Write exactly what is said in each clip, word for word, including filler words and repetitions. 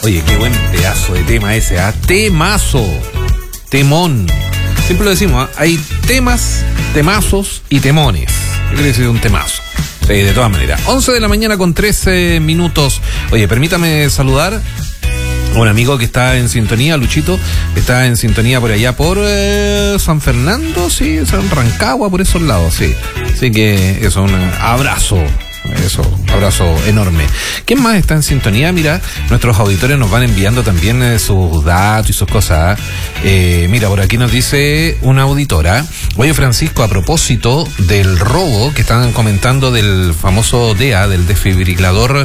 Oye, qué buen pedazo de tema ese, ¿ah? ¿eh? Temazo, temón. Siempre lo decimos, ¿eh? Hay temas, temazos y temones. ¿Qué quiere decir un temazo? Sí, de todas maneras. once de la mañana con trece minutos. Oye, permítame saludar a un amigo que está en sintonía, Luchito, que está en sintonía por allá por eh, San Fernando, sí, San Rancagua, por esos lados, sí. Así que eso, un abrazo. Eso, abrazo enorme. ¿Quién más está en sintonía? Mira, nuestros auditores nos van enviando también eh, sus datos y sus cosas. Eh, mira, por aquí nos dice una auditora: oye, Francisco, a propósito del robo que estaban comentando del famoso D E A, del desfibrilador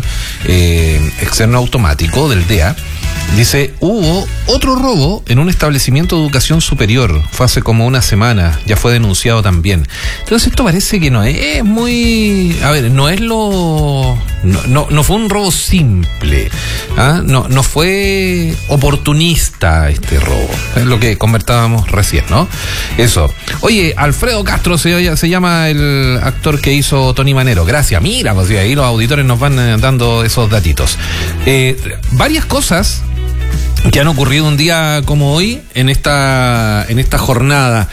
eh, externo automático, del D E A, dice, hubo otro robo en un establecimiento de educación superior, fue hace como una semana, ya fue denunciado también. Entonces esto parece que no es muy, a ver, no es lo, no, no, no fue un robo simple, ¿ah? no, no fue oportunista este robo, es lo que conversábamos recién, ¿no? Eso. Oye, Alfredo Castro se, se llama el actor que hizo Tony Manero, gracias, mira, pues ahí los auditores nos van eh, dando esos datitos. Eh, varias cosas que han ocurrido un día como hoy en esta en esta jornada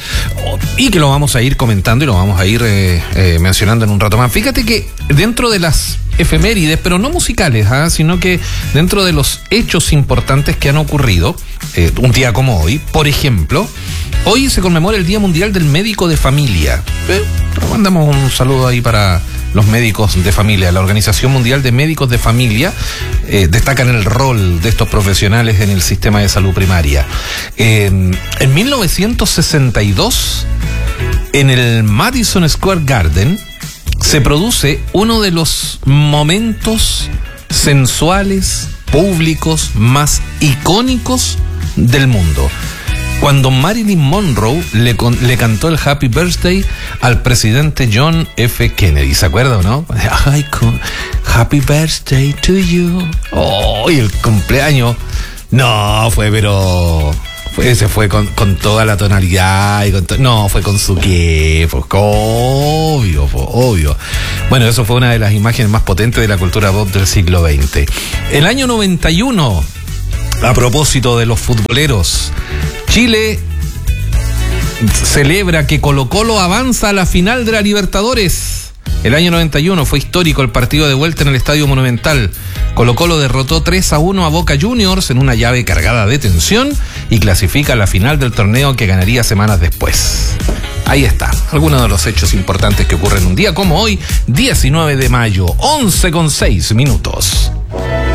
y que lo vamos a ir comentando y lo vamos a ir eh, eh, mencionando en un rato más. Fíjate que dentro de las efemérides, pero no musicales, ¿eh? sino que dentro de los hechos importantes que han ocurrido eh, un día como hoy, por ejemplo, hoy se conmemora el Día Mundial del Médico de Familia. Eh, mandamos un saludo ahí para los médicos de familia. La Organización Mundial de Médicos de Familia eh, destacan el rol de estos profesionales en el sistema de salud primaria. Eh, en mil novecientos sesenta y dos, en el Madison Square Garden, se produce uno de los momentos sensuales, públicos, más icónicos del mundo. Cuando Marilyn Monroe le, con, le cantó el Happy Birthday al presidente John F. Kennedy. ¿Se acuerda o no? Ay, Happy Birthday to you. Oh, y el cumpleaños. No, fue, pero... Fue, se fue con, con toda la tonalidad y con to, no, fue con su qué, fue obvio, fue obvio. Bueno, eso fue una de las imágenes más potentes de la cultura pop del siglo veinte. El año noventa y uno, a propósito de los futboleros, Chile celebra que Colo-Colo avanza a la final de la Libertadores. El año noventa y uno fue histórico el partido de vuelta en el Estadio Monumental. Colo-Colo derrotó tres a uno a Boca Juniors en una llave cargada de tensión y clasifica a la final del torneo que ganaría semanas después. Ahí está, algunos de los hechos importantes que ocurren un día como hoy, diecinueve de mayo, once con seis minutos.